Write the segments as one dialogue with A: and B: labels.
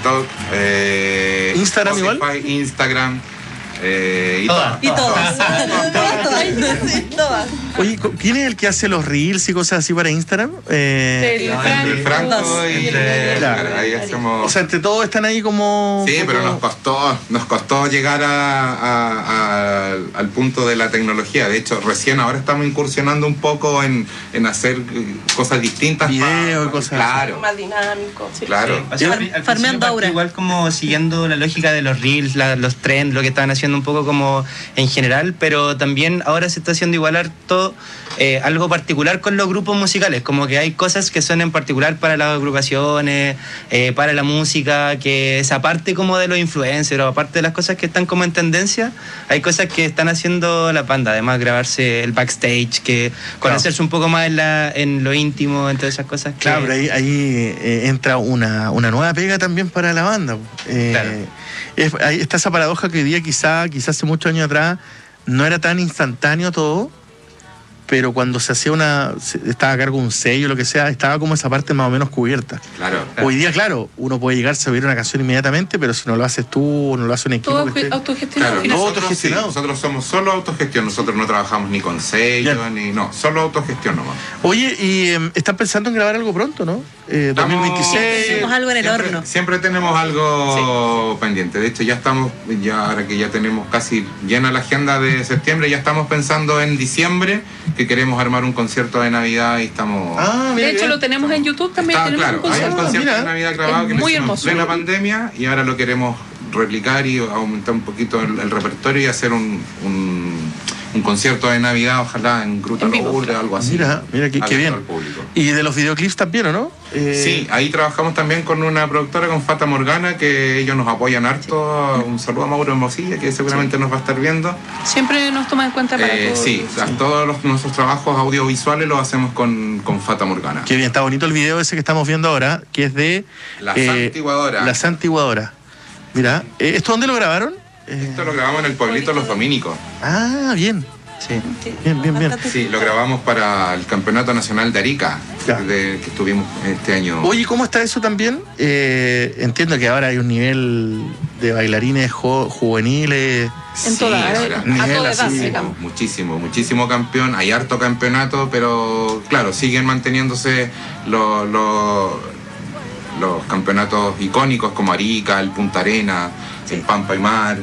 A: TikTok,
B: Instagram
A: Spotify,
B: igual.
A: Instagram. Y
C: Todas.
D: Todas.
B: Oye, ¿quién es el que hace los reels y cosas así para Instagram?
A: El Franco y
B: Claro.
A: ahí hacemos.
B: O sea, entre todos están ahí como...
A: Sí, pero nos costó llegar al punto de la tecnología. De hecho, recién ahora estamos incursionando un poco en hacer cosas distintas.
B: Video y cosas
A: Claro.
D: Más dinámico. Sí.
A: Claro.
C: Sí. O sea, al
D: Farmeando
C: principio
D: aura.
C: igual como siguiendo la lógica de los reels, los trends, lo que estaban haciendo un poco como en general, pero también ahora se está haciendo igual harto algo particular con los grupos musicales, como que hay cosas que son en particular para las agrupaciones, para la música, que es aparte como de los influencers, o aparte de las cosas que están como en tendencia, hay cosas que están haciendo la banda, además grabarse el backstage, que conocerse un poco más en lo íntimo, en todas esas cosas.
B: Claro, pero ahí entra una nueva pega también para la banda.
C: Claro.
B: Ahí está esa paradoja que hoy día quizás hace muchos años atrás no era tan instantáneo todo, pero cuando se hacía estaba a cargo de un sello, lo que sea, estaba como esa parte más o menos cubierta.
A: Claro.
B: Hoy día, claro, uno puede llegar a subir una canción inmediatamente, pero si no lo haces tú, no lo hace un equipo.
D: Todo autogestionado.
A: Claro,
D: al final.
B: todo
A: nosotros,
B: autogestionado.
A: nosotros somos solo autogestión, nosotros no trabajamos ni con sello, solo autogestión nomás.
B: Oye, y están pensando en grabar algo pronto, ¿no? 2026.
D: Tenemos algo en el horno.
A: Siempre tenemos algo pendiente. De hecho, ahora que ya tenemos casi llena la agenda de septiembre, ya estamos pensando en diciembre, que queremos armar un concierto de Navidad y estamos...
D: De hecho, lo tenemos en YouTube también.
A: Está,
D: tenemos
A: claro, hay un concierto de Navidad grabado que lo
D: muy
A: hicimos
D: hermoso.
A: en plena pandemia y ahora lo queremos replicar y aumentar un poquito el repertorio y hacer un concierto de Navidad, ojalá en Gruta
D: En vivo,
A: Lourdes o algo así.
B: Mira, qué bien.
A: Al público.
B: Y de los videoclips también, ¿o no?
A: Sí, ahí trabajamos también con una productora, con Fata Morgana, que ellos nos apoyan harto. Un saludo a Mauro Hermosilla, que seguramente nos va a estar viendo.
D: Siempre nos toman en cuenta para todo.
A: Sí, todos nuestros trabajos audiovisuales los hacemos con Fata Morgana.
B: Qué bien, está bonito el video ese que estamos viendo ahora, que es de...
A: La Santiguadora.
B: La Santiguadora. Mira, ¿esto dónde lo grabaron?
A: Esto lo grabamos en el pueblito Los Dominicos.
B: Ah, bien.
C: Sí.
B: Bien.
A: Sí, lo grabamos para el Campeonato Nacional de Arica,
B: Ya.
A: que estuvimos este año.
B: Oye, ¿cómo está eso también? Entiendo que ahora hay un nivel de bailarines juveniles.
D: En toda
A: ahora,
D: a toda edad,
A: así,
D: digamos.
A: muchísimo campeón. Hay harto campeonato, pero claro, siguen manteniéndose los campeonatos icónicos como Arica, el Punta Arena, el Pampa y Mar.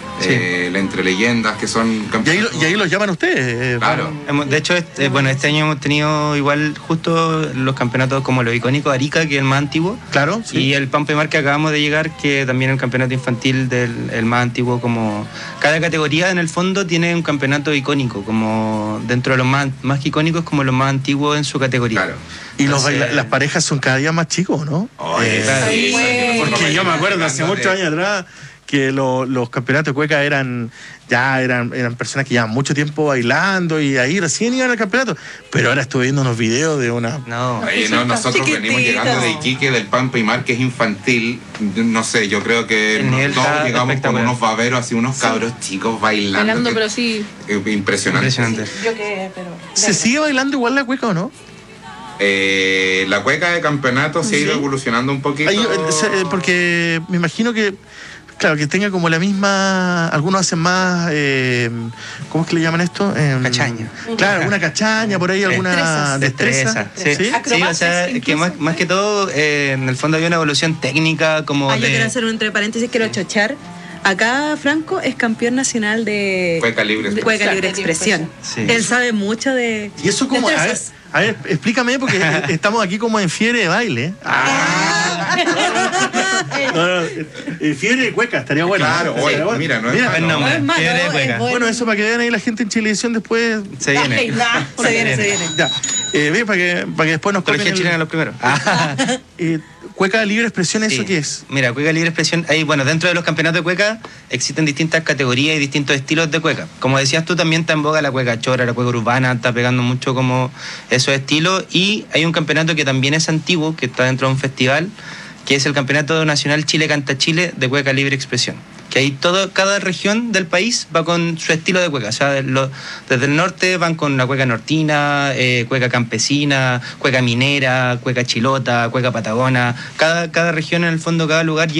A: El Entre Leyendas, que son campeonatos.
B: Y ahí los llaman ustedes.
A: Claro.
C: De hecho, este año hemos tenido igual justo los campeonatos como lo icónico de Arica, que es el más antiguo.
B: Claro, sí.
C: Y el Pampa y Mar que acabamos de llegar, que también es el campeonato infantil el más antiguo. Como cada categoría en el fondo tiene un campeonato icónico, como dentro de los más icónicos, como los más antiguos en su categoría.
A: Claro.
B: Y
C: Entonces,
B: las parejas son cada día más chicos, ¿no?
C: claro.
B: Porque yo me acuerdo hace muchos años atrás que los campeonatos de cueca eran personas que llevan mucho tiempo bailando y ahí recién iban al campeonato. Pero ahora estuve viendo unos videos de una...
A: Nosotros venimos llegando de Iquique, del Pampa y Mar, que es infantil. No sé, yo creo que todos llegamos con unos baberos, así unos cabros chicos bailando.
D: Pero sí.
A: Impresionante.
D: Yo que, pero...
B: ¿Se sigue bailando igual la cueca o no?
A: La cueca de campeonato se ha ido evolucionando un poquito.
B: Porque me imagino que, claro, que tenga como la misma... Algunos hacen más... ¿cómo es que le llaman esto?
C: Cachaña.
B: Claro, alguna cachaña, por ahí alguna destreza.
C: Sí,
B: ¿Sí?
C: sí, o sea, que más que todo, en el fondo había una evolución técnica como
E: yo quiero hacer un entre paréntesis, quiero chochar. Acá Franco es campeón nacional de
A: Cueca Libre
E: Expresión.
C: Sí.
E: Él sabe mucho de...
B: Y eso como... A ver, explícame, porque estamos aquí como en fiebre de baile. Fiebre de cueca, estaría bueno.
A: Claro, mira, no es
C: buen nombre. Fiebre de cueca.
B: Bueno, eso para que vean ahí la gente en Chilevisión después.
C: Se viene.
E: Se viene.
B: Ya, ve, para que después nos
C: Colegio chileno los primeros.
B: Cueca Libre Expresión, ¿eso
C: Sí.
B: qué es?
C: Mira, cueca libre expresión, dentro de los campeonatos de cueca existen distintas categorías y distintos estilos de cueca. Como decías tú, también está en boga la cueca chora, la cueca urbana, está pegando mucho como esos estilos. Y hay un campeonato que también es antiguo, que está dentro de un festival, que es el Campeonato Nacional Chile Canta Chile de Cueca Libre Expresión. Que ahí cada región del país va con su estilo de cueca. O sea, desde el norte van con la cueca nortina, cueca campesina, cueca minera, cueca chilota, cueca patagona. Cada región, en el fondo, cada lugar